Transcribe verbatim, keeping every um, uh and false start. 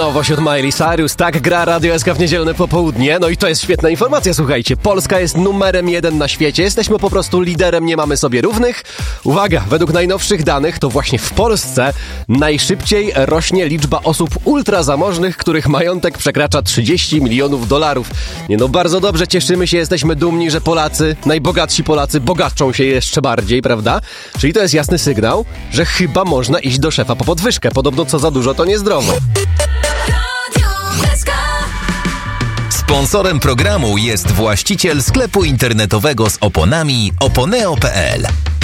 Nowość od Miley Cyrus, tak gra Radio S K w niedzielne popołudnie. No i to jest świetna informacja, słuchajcie. Polska jest numerem jeden na świecie. Jesteśmy po prostu liderem, nie mamy sobie równych. Uwaga, według najnowszych danych to właśnie w Polsce najszybciej rośnie liczba osób ultrazamożnych, których majątek przekracza trzydzieści milionów dolarów. Nie no, bardzo dobrze, cieszymy się, jesteśmy dumni, że Polacy, najbogatsi Polacy bogatczą się jeszcze bardziej, prawda? Czyli to jest jasny sygnał, że chyba można iść do szefa po podwyżkę. Podobno co za dużo, to niezdrowo. Sponsorem programu jest właściciel sklepu internetowego z oponami oponeo kropka p l.